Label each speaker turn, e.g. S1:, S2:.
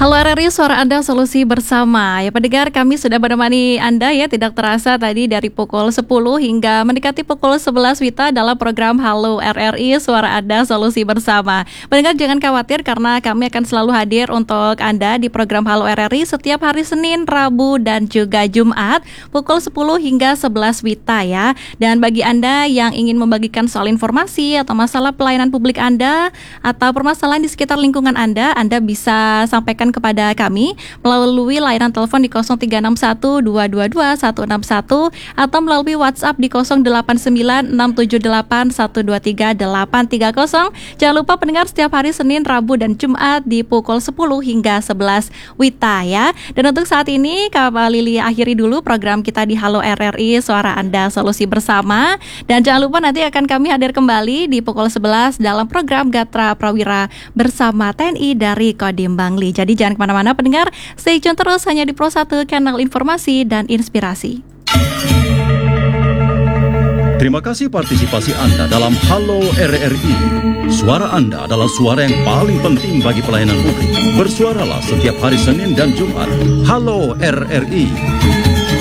S1: Halo RRI, suara Anda solusi bersama. Ya pendengar, kami sudah menemani Anda ya tidak terasa tadi dari pukul 10 hingga mendekati pukul 11 Wita dalam program Halo RRI, suara Anda solusi bersama. Pendengar jangan khawatir karena kami akan selalu hadir untuk Anda di program Halo RRI setiap hari Senin, Rabu dan juga Jumat pukul 10 hingga 11 Wita ya. Dan bagi Anda yang ingin membagikan soal informasi atau masalah pelayanan publik Anda atau permasalahan di sekitar lingkungan Anda bisa sampaikan kepada kami melalui layanan telepon di 0361 222 161 atau melalui WhatsApp di 089 678 123 830. Jangan lupa pendengar setiap hari Senin, Rabu dan Jumat di pukul 10 hingga 11 Wita ya. Dan untuk saat ini Kak Lili akhiri dulu program kita di Halo RRI, suara Anda solusi bersama. Dan jangan lupa nanti akan kami hadir kembali di pukul 11 dalam program Gatra Prawira bersama TNI dari Kodim Bangli. Jadi jangan kemana-mana pendengar, stay tune terus hanya di Pro 1, kanal informasi dan inspirasi.
S2: Terima kasih partisipasi Anda dalam Halo RRI. Suara Anda adalah suara yang paling penting bagi pelayanan publik. Bersuaralah setiap hari Senin dan Jumat. Halo RRI.